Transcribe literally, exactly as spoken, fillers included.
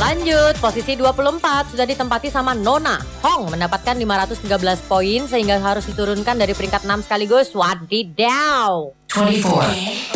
Lanjut, posisi dua puluh empat sudah ditempati sama Nona. Hong mendapatkan lima ratus tiga belas poin sehingga harus diturunkan dari peringkat enam sekaligus. Wadidaw. twenty-four.